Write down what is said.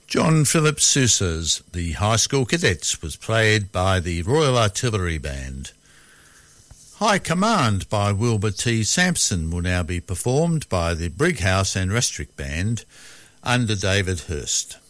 John Philip Sousa's The High School Cadets was played by the Royal Artillery Band. High Command by Wilbur T. Sampson will now be performed by the Brighouse and Restrick Band under David Hurst.